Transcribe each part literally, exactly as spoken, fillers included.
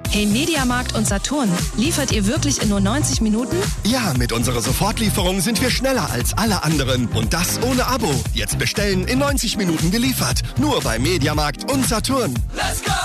Hey, Mediamarkt und Saturn, liefert ihr wirklich in nur neunzig Minuten? Ja, mit unserer Sofortlieferung sind wir schneller als alle anderen. Und das ohne Abo. Jetzt bestellen, in neunzig Minuten geliefert. Nur bei Mediamarkt und Saturn. Let's go!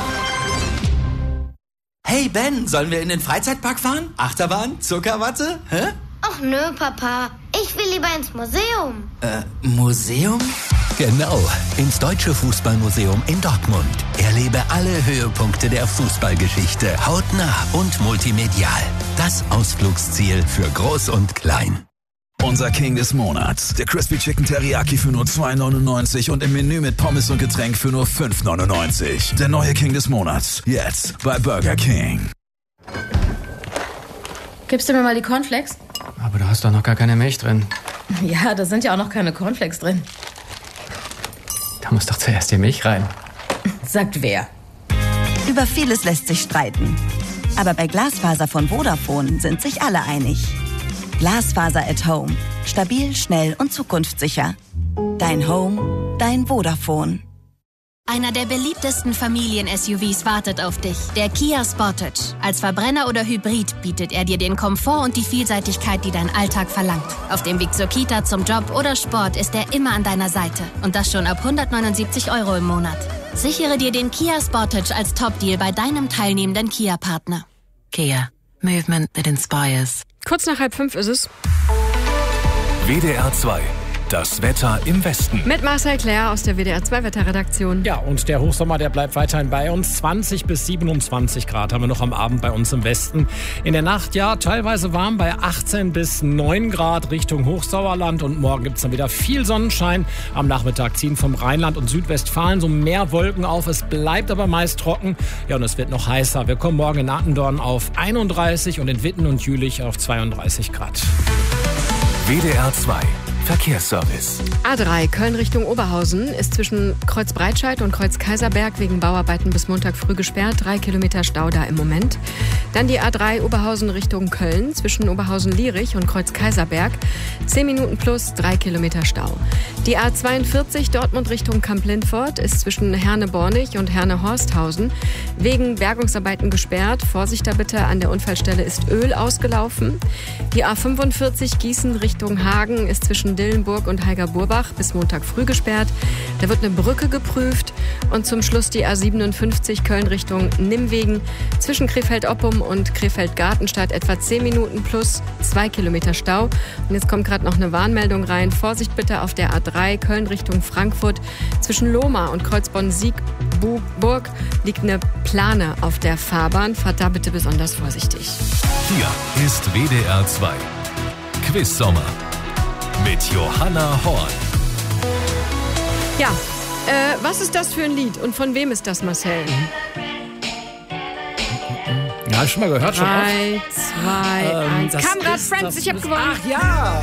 Hey Ben, sollen wir in den Freizeitpark fahren? Achterbahn? Zuckerwatte? Hä? Ach nö, Papa. Ich will lieber ins Museum. Äh, Museum? Genau, ins Deutsche Fußballmuseum in Dortmund. Erlebe alle Höhepunkte der Fußballgeschichte hautnah und multimedial. Das Ausflugsziel für Groß und Klein. Unser King des Monats, der Crispy Chicken Teriyaki für nur zwei neunundneunzig und im Menü mit Pommes und Getränk für nur fünf neunundneunzig. Der neue King des Monats, jetzt bei Burger King. Gibst du mir mal die Cornflakes? Aber du hast doch noch gar keine Milch drin. Ja, da sind ja auch noch keine Cornflakes drin. Da muss doch zuerst die Milch rein. Sagt wer? Über vieles lässt sich streiten. Aber bei Glasfaser von Vodafone sind sich alle einig. Glasfaser at Home. Stabil, schnell und zukunftssicher. Dein Home, dein Vodafone. Einer der beliebtesten Familien-S U Vs wartet auf dich. Der Kia Sportage. Als Verbrenner oder Hybrid bietet er dir den Komfort und die Vielseitigkeit, die dein Alltag verlangt. Auf dem Weg zur Kita, zum Job oder Sport ist er immer an deiner Seite. Und das schon ab hundertneunundsiebzig Euro im Monat. Sichere dir den Kia Sportage als Top-Deal bei deinem teilnehmenden Kia-Partner. Kia. Movement that inspires. Kurz nach halb fünf ist es. W D R zwei. Das Wetter im Westen. Mit Marcel Claire aus der W D R zwei Wetterredaktion. Ja, und der Hochsommer, der bleibt weiterhin bei uns. zwanzig bis siebenundzwanzig Grad haben wir noch am Abend bei uns im Westen. In der Nacht, ja, teilweise warm bei achtzehn bis neun Grad Richtung Hochsauerland. Und morgen gibt es dann wieder viel Sonnenschein. Am Nachmittag ziehen vom Rheinland und Südwestfalen so mehr Wolken auf. Es bleibt aber meist trocken. Ja, und es wird noch heißer. Wir kommen morgen in Attendorn auf einunddreißig und in Witten und Jülich auf zweiunddreißig Grad. W D R zwei. Verkehrsservice. A drei Köln Richtung Oberhausen ist zwischen Kreuzbreitscheid und Kreuz-Kaiserberg wegen Bauarbeiten bis Montag früh gesperrt. Drei Kilometer Stau da im Moment. Dann die A drei Oberhausen Richtung Köln zwischen Oberhausen-Lierich und Kreuz-Kaiserberg. Zehn Minuten plus, drei Kilometer Stau. Die A zweiundvierzig Dortmund Richtung Kamp-Lindfort ist zwischen Herne-Bornig und Herne-Horsthausen wegen Bergungsarbeiten gesperrt. Vorsicht da bitte, an der Unfallstelle ist Öl ausgelaufen. Die A fünfundvierzig Gießen Richtung Hagen ist zwischen Dillenburg und Heiger-Burbach bis Montag früh gesperrt. Da wird eine Brücke geprüft. Und zum Schluss die A siebenundfünfzig Köln Richtung Nimwegen zwischen Krefeld-Oppum und Krefeld-Gartenstadt etwa zehn Minuten plus zwei Kilometer Stau. Und jetzt kommt gerade noch eine Warnmeldung rein. Vorsicht bitte auf der A drei Köln Richtung Frankfurt. Zwischen Lohmar und Kreuzbonn-Siegburg liegt eine Plane auf der Fahrbahn. Fahrt da bitte besonders vorsichtig. Hier ist W D R zwei. Quiz Sommer. Mit Johanna Horn. Ja, äh, was ist das für ein Lied und von wem ist das, Marcel? Ja, hab ich schon mal gehört. Drei, zwei, ähm, eins. Kamerad Friends, ich hab gewonnen. Ach ja!